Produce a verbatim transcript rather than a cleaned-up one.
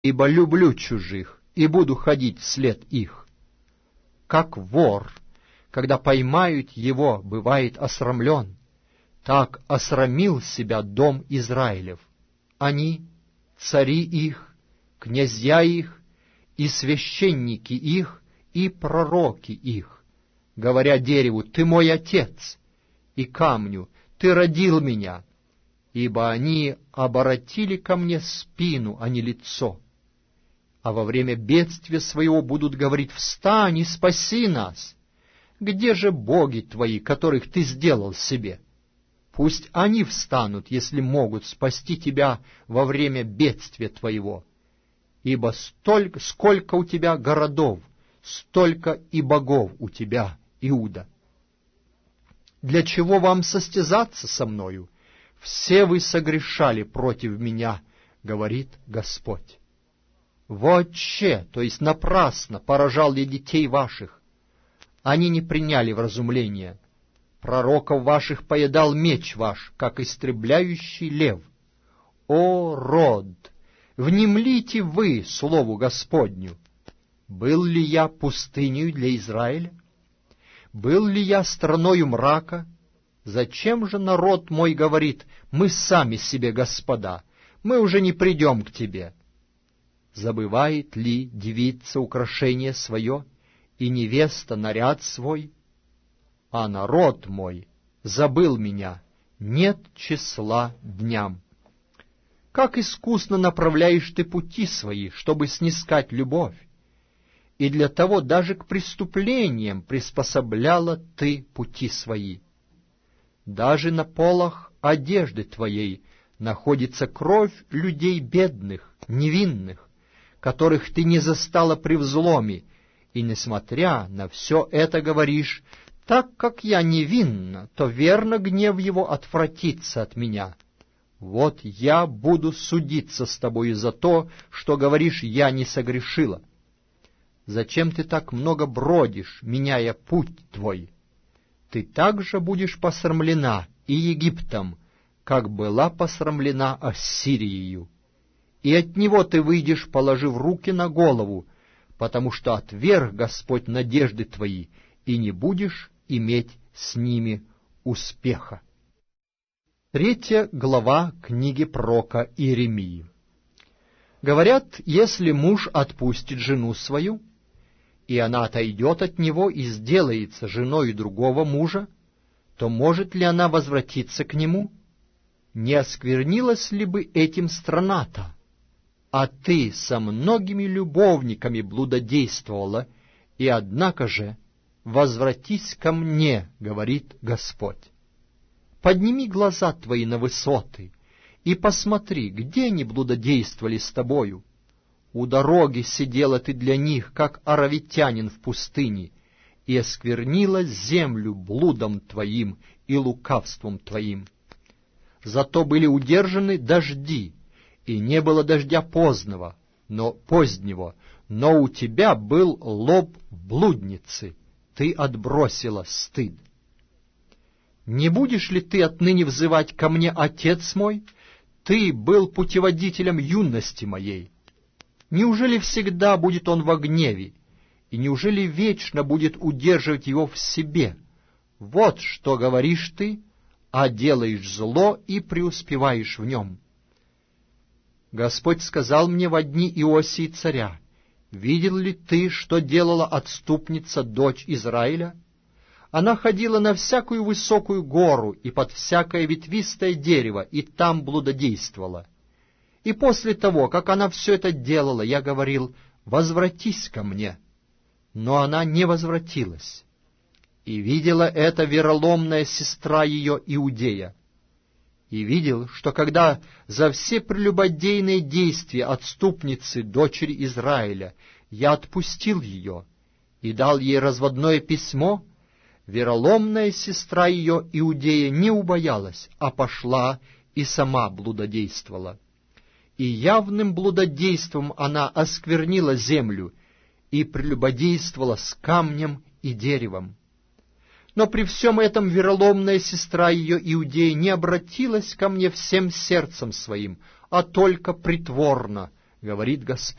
ибо люблю чужих и буду ходить вслед их. Как вор, когда поймают его, бывает осрамлен, так осрамил себя дом Израилев. Они, цари их, князья их, и священники их, и пророки их, говоря дереву: «Ты мой отец», и камню: «Ты родил меня», ибо они оборотили ко мне спину, а не лицо. А во время бедствия своего будут говорить: «Встань и спаси нас! Где же боги твои, которых ты сделал себе? Пусть они встанут, если могут спасти тебя во время бедствия твоего. Ибо столько, сколько у тебя городов, столько и богов у тебя, Иуда. Для чего вам состязаться со мною? Все вы согрешали против меня, говорит Господь. Вообще, то есть напрасно, поражал я детей ваших. Они не приняли вразумления. Пророков ваших поедал меч ваш, как истребляющий лев. О, род! Внемлите вы слову Господню. Был ли я пустынею для Израиля? Был ли я страною мрака? Зачем же народ мой говорит: мы сами себе господа, мы уже не придем к тебе? Забывает ли девица украшение свое, и невеста наряд свой? А народ мой забыл меня, нет числа дням. Как искусно направляешь ты пути свои, чтобы снискать любовь, и для того даже к преступлениям приспособляла ты пути свои. Даже на полах одежды твоей находится кровь людей бедных, невинных, которых ты не застала при взломе, и, несмотря на все это, говоришь: так как я невинна, то верно гнев его отвратится от меня. Вот я буду судиться с тобою за то, что говоришь: я не согрешила. Зачем ты так много бродишь, меняя путь твой? Ты также будешь посрамлена и Египтом, как была посрамлена Ассирией. И от него ты выйдешь, положив руки на голову, потому что отверг Господь надежды твои, и не будешь иметь с ними успеха. Третья глава книги пророка Иеремии. Говорят, если муж отпустит жену свою, и она отойдет от него и сделается женой другого мужа, то может ли она возвратиться к нему? Не осквернилась ли бы этим страна-то? А ты со многими любовниками блудодействовала, и однако же возвратись ко мне, говорит Господь. Подними глаза твои на высоты и посмотри, где они блудодействовали с тобою. У дороги сидела ты для них, как аравитянин в пустыне, и осквернила землю блудом твоим и лукавством твоим. Зато были удержаны дожди, и не было дождя позднего, но позднего, но у тебя был лоб блудницы, ты отбросила стыд. Не будешь ли ты отныне взывать ко мне, отец мой? Ты был путеводителем юности моей. Неужели всегда будет он во гневе, и неужели вечно будет удерживать его в себе? Вот что говоришь ты, а делаешь зло и преуспеваешь в нем. Господь сказал мне во дни Иосии царя: видел ли ты, что делала отступница, дочь Израиля? Она ходила на всякую высокую гору и под всякое ветвистое дерево, и там блудодействовала. И после того, как она все это делала, я говорил: возвратись ко мне. Но она не возвратилась. И видела это вероломная сестра ее Иудея. И видел, что когда за все прелюбодейные действия отступницы, дочери Израиля, я отпустил ее и дал ей разводное письмо, вероломная сестра ее Иудея не убоялась, а пошла и сама блудодействовала. И явным блудодейством она осквернила землю и прелюбодействовала с камнем и деревом. Но при всем этом вероломная сестра ее Иудея не обратилась ко мне всем сердцем своим, а только притворно, говорит Господь.